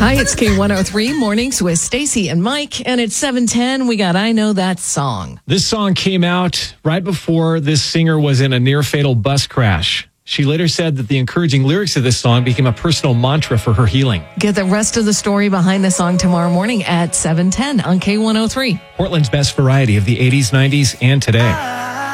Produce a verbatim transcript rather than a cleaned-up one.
Hi, it's K one oh three Mornings with Stacy and Mike, and it's seven ten. We got I Know That Song. This song came out right before this singer was in a near-fatal bus crash. She later said that the encouraging lyrics of this song became a personal mantra for her healing. Get the rest of the story behind the song tomorrow morning at seven ten on K one oh three. Portland's best variety of the eighties, nineties, and today.